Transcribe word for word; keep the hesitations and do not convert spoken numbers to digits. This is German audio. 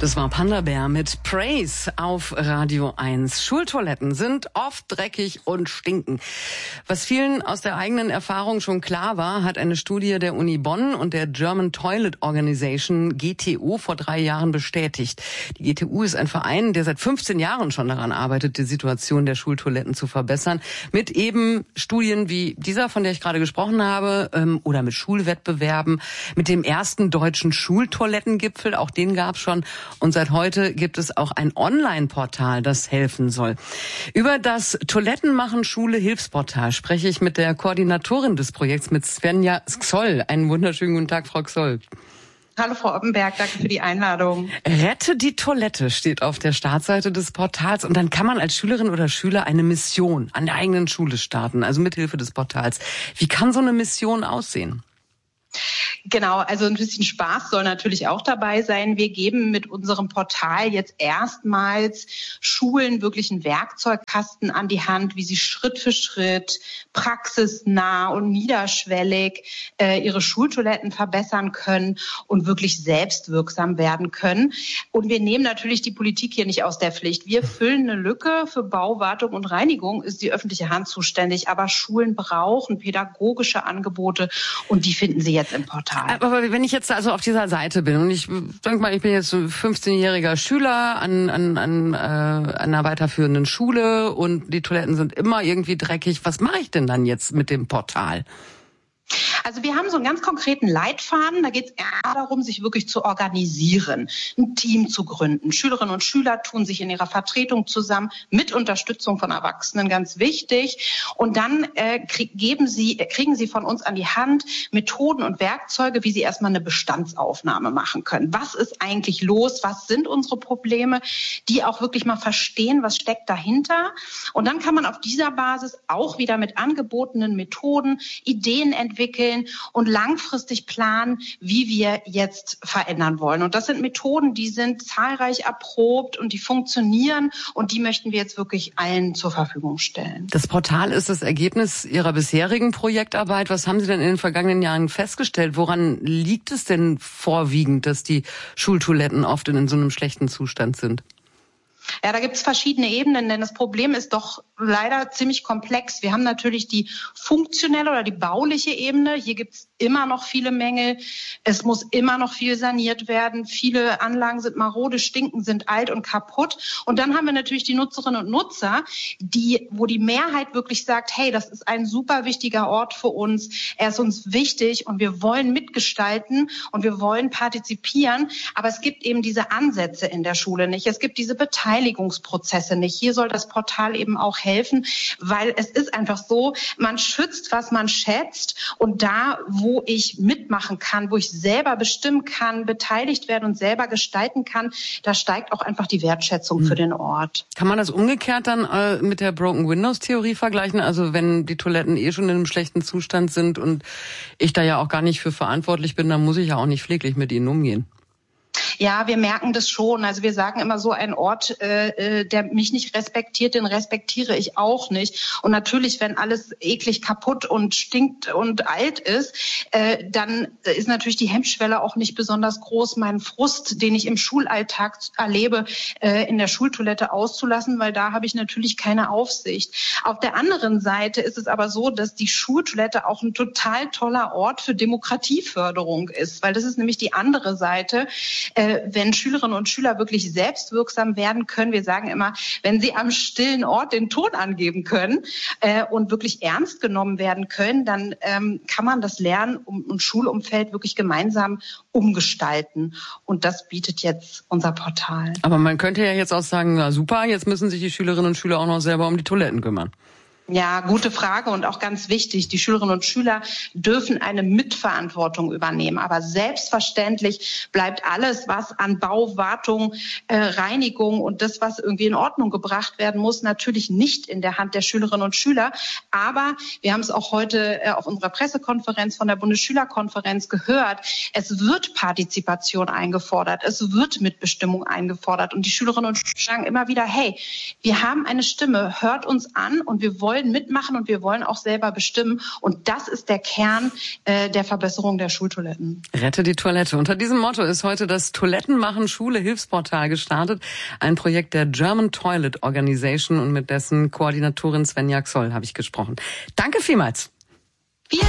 Das war Panda Bear mit Praise auf Radio eins. Schultoiletten sind oft dreckig und stinken. Was vielen aus der eigenen Erfahrung schon klar war, hat eine Studie der Uni Bonn und der German Toilet Organization G T O vor drei Jahren bestätigt. Die G T O ist ein Verein, der seit fünfzehn Jahren schon daran arbeitet, die Situation der Schultoiletten zu verbessern. Mit eben Studien wie dieser, von der ich gerade gesprochen habe, ähm, oder mit Schulwettbewerben, mit dem ersten deutschen Schultoilettengipfel, auch den gab es schon. Und seit heute gibt es auch ein Online-Portal, das helfen soll. Über das Toilettenmachen Schule Hilfsportal spreche ich mit der Koordinatorin des Projekts, mit Svenja Xoll. Einen wunderschönen guten Tag, Frau Xoll. Hallo Frau Oppenberg, danke für die Einladung. Rette die Toilette steht auf der Startseite des Portals und dann kann man als Schülerin oder Schüler eine Mission an der eigenen Schule starten, also mithilfe des Portals. Wie kann so eine Mission aussehen? Genau, also ein bisschen Spaß soll natürlich auch dabei sein. Wir geben mit unserem Portal jetzt erstmals Schulen wirklich einen Werkzeugkasten an die Hand, wie sie Schritt für Schritt, praxisnah und niederschwellig äh, ihre Schultoiletten verbessern können und wirklich selbstwirksam werden können. Und wir nehmen natürlich die Politik hier nicht aus der Pflicht. Wir füllen eine Lücke. Für Bau, Wartung und Reinigung ist die öffentliche Hand zuständig. Aber Schulen brauchen pädagogische Angebote und die finden Sie jetzt im Portal. Aber wenn ich jetzt also auf dieser Seite bin und ich sag mal, ich bin jetzt ein fünfzehnjähriger Schüler an, an, an äh, einer weiterführenden Schule und die Toiletten sind immer irgendwie dreckig, was mache ich denn dann jetzt mit dem Portal? Also wir haben so einen ganz konkreten Leitfaden, da geht es eher darum, sich wirklich zu organisieren, ein Team zu gründen. Schülerinnen und Schüler tun sich in ihrer Vertretung zusammen, mit Unterstützung von Erwachsenen, ganz wichtig. Und dann äh, krieg, geben sie, kriegen sie von uns an die Hand Methoden und Werkzeuge, wie sie erstmal eine Bestandsaufnahme machen können. Was ist eigentlich los? Was sind unsere Probleme? Die auch wirklich mal verstehen, was steckt dahinter. Und dann kann man auf dieser Basis auch wieder mit angebotenen Methoden Ideen entwickeln und langfristig planen, wie wir jetzt verändern wollen. Und das sind Methoden, die sind zahlreich erprobt und die funktionieren und die möchten wir jetzt wirklich allen zur Verfügung stellen. Das Portal ist das Ergebnis Ihrer bisherigen Projektarbeit. Was haben Sie denn in den vergangenen Jahren festgestellt? Woran liegt es denn vorwiegend, dass die Schultoiletten oft in so einem schlechten Zustand sind? Ja, da gibt es verschiedene Ebenen, denn das Problem ist doch leider ziemlich komplex. Wir haben natürlich die funktionelle oder die bauliche Ebene. Hier gibt es immer noch viele Mängel. Es muss immer noch viel saniert werden. Viele Anlagen sind marode, stinken, sind alt und kaputt. Und dann haben wir natürlich die Nutzerinnen und Nutzer, die, wo die Mehrheit wirklich sagt, hey, das ist ein super wichtiger Ort für uns. Er ist uns wichtig und wir wollen mitgestalten und wir wollen partizipieren. Aber es gibt eben diese Ansätze in der Schule nicht. Es gibt diese Beteiligungsprozesse nicht. Hier soll das Portal eben auch helfen, weil es ist einfach so, man schützt, was man schätzt und da, wo ich mitmachen kann, wo ich selber bestimmen kann, beteiligt werden und selber gestalten kann, da steigt auch einfach die Wertschätzung hm. für den Ort. Kann man das umgekehrt dann äh, mit der Broken Windows Theorie vergleichen? Also wenn die Toiletten eh schon in einem schlechten Zustand sind und ich da ja auch gar nicht für verantwortlich bin, dann muss ich ja auch nicht pfleglich mit ihnen umgehen. Ja, wir merken das schon. Also wir sagen immer so, ein Ort, äh, der mich nicht respektiert, den respektiere ich auch nicht. Und natürlich, wenn alles eklig kaputt und stinkt und alt ist, äh, dann ist natürlich die Hemmschwelle auch nicht besonders groß, meinen Frust, den ich im Schulalltag erlebe, äh, in der Schultoilette auszulassen, weil da habe ich natürlich keine Aufsicht. Auf der anderen Seite ist es aber so, dass die Schultoilette auch ein total toller Ort für Demokratieförderung ist, weil das ist nämlich die andere Seite. Äh, wenn Schülerinnen und Schüler wirklich selbstwirksam werden können, wir sagen immer, wenn sie am stillen Ort den Ton angeben können äh, und wirklich ernst genommen werden können, dann ähm, kann man das Lernen und Schulumfeld wirklich gemeinsam umgestalten. Und das bietet jetzt unser Portal. Aber man könnte ja jetzt auch sagen, na super, jetzt müssen sich die Schülerinnen und Schüler auch noch selber um die Toiletten kümmern. Ja, gute Frage und auch ganz wichtig. Die Schülerinnen und Schüler dürfen eine Mitverantwortung übernehmen. Aber selbstverständlich bleibt alles, was an Bau, Wartung, äh, Reinigung und das, was irgendwie in Ordnung gebracht werden muss, natürlich nicht in der Hand der Schülerinnen und Schüler. Aber wir haben es auch heute äh, auf unserer Pressekonferenz von der Bundesschülerkonferenz gehört. Es wird Partizipation eingefordert. Es wird Mitbestimmung eingefordert. Und die Schülerinnen und Schüler sagen immer wieder, hey, wir haben eine Stimme, hört uns an und wir wollen wollen mitmachen und wir wollen auch selber bestimmen. Und das ist der Kern äh, der Verbesserung der Schultoiletten. Rette die Toilette. Unter diesem Motto ist heute das Toilettenmachen Schule Hilfsportal gestartet. Ein Projekt der German Toilet Organization und mit dessen Koordinatorin Svenja Xoll habe ich gesprochen. Danke vielmals.